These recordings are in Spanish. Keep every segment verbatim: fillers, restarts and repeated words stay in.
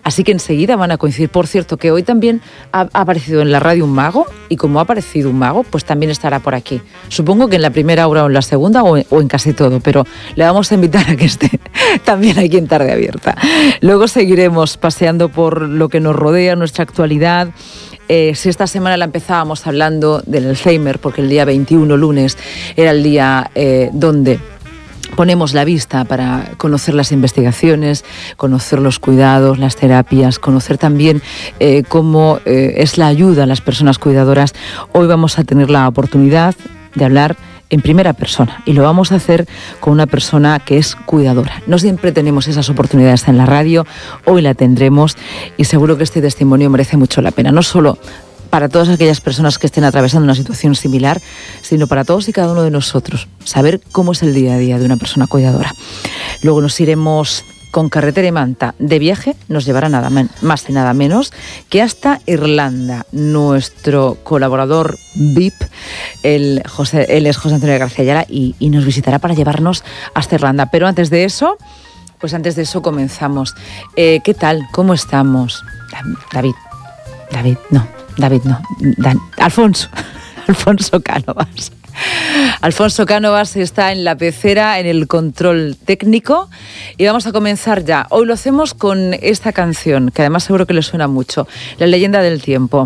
Así que enseguida van a coincidir. Por cierto, que hoy también ha, ha aparecido en la radio un mago, y como ha aparecido un mago, pues también estará por aquí. Supongo que en la primera hora o en la segunda o en, o en casi todo, pero le vamos a invitar a que esté también aquí en Tarde Abierta. Luego seguiremos paseando por lo que nos rodea, nuestra actualidad. Eh, si esta semana la empezábamos hablando del Alzheimer, porque el día veintiuno, lunes, era el día eh, donde ponemos la vista para conocer las investigaciones, conocer los cuidados, las terapias, conocer también eh, cómo eh, es la ayuda a las personas cuidadoras. Hoy vamos a tener la oportunidad de hablar en primera persona, y lo vamos a hacer con una persona que es cuidadora. No siempre tenemos esas oportunidades en la radio, hoy la tendremos, y seguro que este testimonio merece mucho la pena, no solo para todas aquellas personas que estén atravesando una situación similar, sino para todos y cada uno de nosotros, saber cómo es el día a día de una persona cuidadora. Luego nos iremos con Carretera y Manta de viaje, nos llevará nada más y nada menos que hasta Irlanda. Nuestro colaborador V I P, el José, él es José Antonio García Ayala, y, y nos visitará para llevarnos hasta Irlanda. Pero antes de eso, pues antes de eso comenzamos. Eh, ¿Qué tal? ¿Cómo estamos? David, David, no, David no, Dan, Alfonso, Alfonso Cánovas. Alfonso Cánovas está en la pecera, en el control técnico, y vamos a comenzar ya. Hoy lo hacemos con esta canción, que además seguro que le suena mucho, La leyenda del tiempo,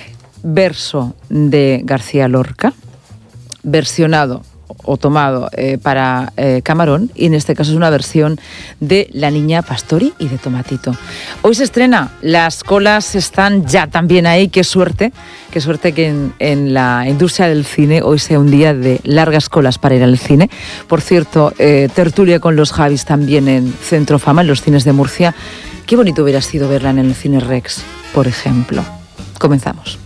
verso de García Lorca, versionado o tomado eh, para eh, Camarón, y en este caso es una versión de La Niña Pastori y de Tomatito. Hoy se estrena, las colas están ya también ahí, qué suerte, qué suerte que en, en la industria del cine hoy sea un día de largas colas para ir al cine. Por cierto, eh, tertulia con los Javis también en Centro Fama, en los cines de Murcia. Qué bonito hubiera sido verla en el Cine Rex, por ejemplo. Comenzamos.